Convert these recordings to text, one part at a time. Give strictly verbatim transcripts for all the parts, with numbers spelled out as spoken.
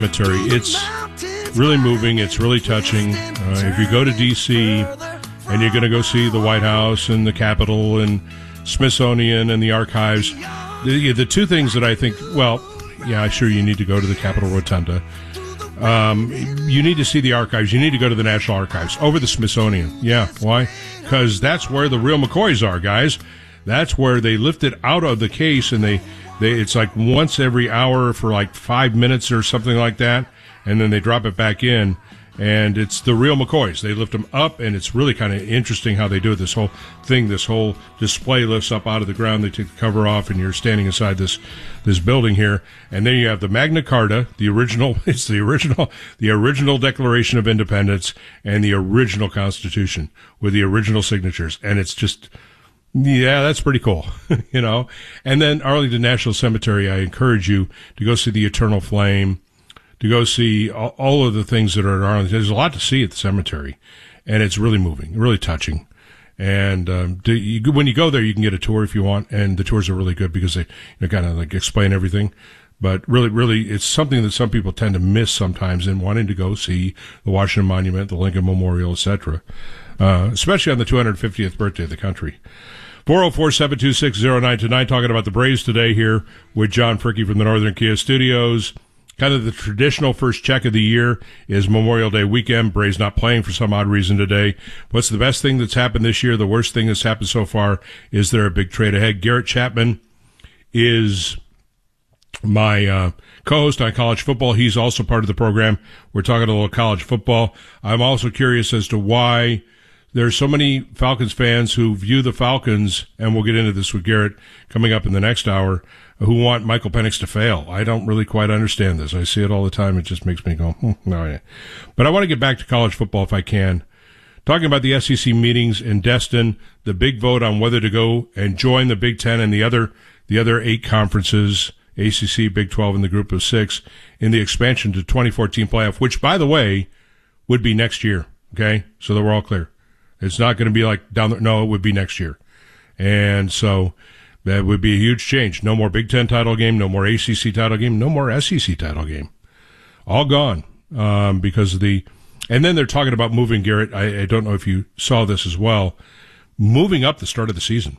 Cemetery. It's really moving. It's really touching. Uh, if you go to D C and you're going to go see the White House and the Capitol and Smithsonian and the archives, the, the two things that I think, well, yeah, sure, you need to go to the Capitol Rotunda. Um, you need to see the archives. You need to go to the National Archives over the Smithsonian. Yeah, why? Because that's where the real McCoys are, guys. That's where they lift it out of the case, and they, they it's like once every hour for like five minutes or something like that, and then they drop it back in, and it's the real McCoys. They lift them up, and it's really kind of interesting how they do it. This whole thing, this whole display lifts up out of the ground. They take the cover off, and you're standing inside this this building here, and then you have the Magna Carta, the original. It's the original, the original Declaration of Independence, and the original Constitution with the original signatures, and it's just. Yeah, that's pretty cool, you know. And then Arlington National Cemetery, I encourage you to go see the Eternal Flame, to go see all, all of the things that are at Arlington. There's a lot to see at the cemetery, and it's really moving, really touching. And um, to, you, when you go there, you can get a tour if you want, and the tours are really good because they you know, kind of like explain everything. But really, really, it's something that some people tend to miss sometimes in wanting to go see the Washington Monument, the Lincoln Memorial, et cetera, uh, especially on the two hundred fiftieth birthday of the country. four oh four, seven two six, oh nine two nine, talking about the Braves today here with John Fricke from the Northern Kia Studios. Kind of the traditional first check of the year is Memorial Day weekend. Braves not playing for some odd reason today. What's the best thing that's happened this year? The worst thing that's happened so far? Is there a big trade ahead? Garrett Chapman is my uh, co-host on college football. He's also part of the program. We're talking a little college football. I'm also curious as to why there's so many Falcons fans who view the Falcons, and we'll get into this with Garrett coming up in the next hour, who want Michael Penix to fail. I don't really quite understand this. I see it all the time. It just makes me go, hmm, no, yeah. But I want to get back to college football if I can. Talking about the S E C meetings in Destin, the big vote on whether to go and join the Big Ten and the other the other eight conferences, A C C, Big twelve, and the group of six, in the expansion to twenty fourteen playoff, which, by the way, would be next year, okay? So that we're all clear. It's not going to be like down there. No, it would be next year. And so that would be a huge change. No more Big Ten title game, no more A C C title game, no more S E C title game. All gone um, because of the – and then they're talking about moving, Garrett, I, I don't know if you saw this as well, moving up the start of the season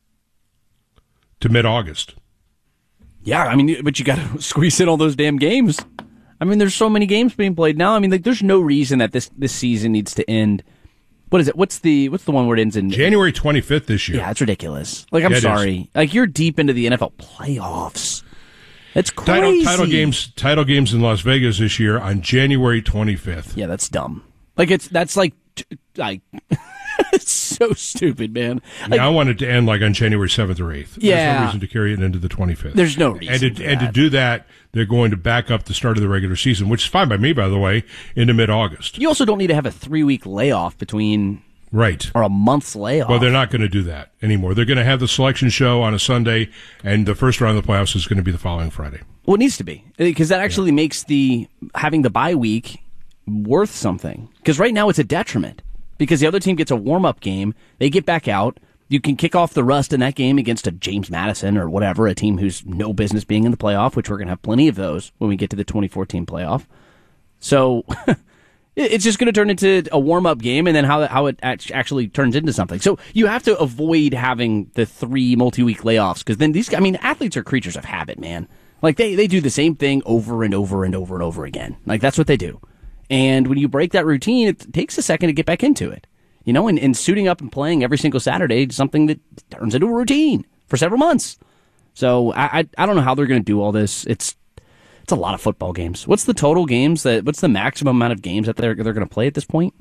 to mid-August. Yeah, I mean, but you got to squeeze in all those damn games. I mean, there's so many games being played now. I mean, like, there's no reason that this, this season needs to end – what is it? What's the what's the one where it ends in January twenty-fifth this year? Yeah, it's ridiculous. Like, I'm yeah, sorry. Like, you're deep into the N F L playoffs. That's crazy. Title, title games, title games in Las Vegas this year on January twenty-fifth. Yeah, that's dumb. Like, it's that's like, like it's so stupid, man. Like, yeah, I want it to end like on January seventh or eighth. Yeah, there's no reason to carry it into the twenty-fifth. There's no reason, and to, for and that. to do that, they're going to back up the start of the regular season, which is fine by me, by the way, into mid-August. You also don't need to have a three-week layoff between. Right. Or a month's layoff. Well, they're not going to do that anymore. They're going to have the selection show on a Sunday, and the first round of the playoffs is going to be the following Friday. Well, it needs to be, because that actually yeah. makes the having the bye week worth something. Because right now it's a detriment, because the other team gets a warm-up game, they get back out, you can kick off the rust in that game against a James Madison or whatever, a team who's no business being in the playoff, which we're going to have plenty of those when we get to the twenty fourteen playoff. So... It's just going to turn into a warm-up game, and then how how it actually turns into something. So you have to avoid having the three multi-week layoffs, because then these, I mean, athletes are creatures of habit, man. Like, they, they do the same thing over and over and over and over again. Like, that's what they do. And when you break that routine, it takes a second to get back into it. You know, and, and suiting up and playing every single Saturday is something that turns into a routine for several months. So I I, I don't know how they're going to do all this. It's It's a lot of football games. What's the total games that? What's the maximum amount of games that they're they're going to play at this point?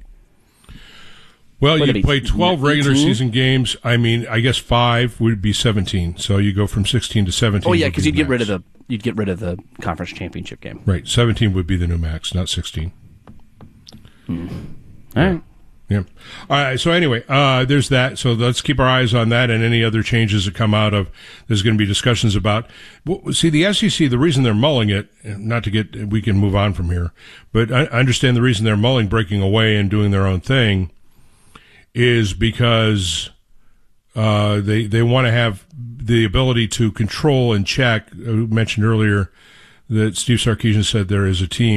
Well, what you play twelve regular season games. I mean, I guess five would be seventeen. So you go from sixteen to seventeen. Oh yeah, because be you'd get max. rid of the you'd get rid of the conference championship game. Right, seventeen would be the new max, not sixteen. Hmm. All right. Yeah. All right. So anyway, uh, there's that. So let's keep our eyes on that and any other changes that come out of. There's going to be discussions about. Well, see, the S E C. The reason they're mulling it, not to get, we can move on from here, but I understand the reason they're mulling breaking away and doing their own thing is because uh, they they want to have the ability to control and check. I mentioned earlier that Steve Sarkisian said there is a team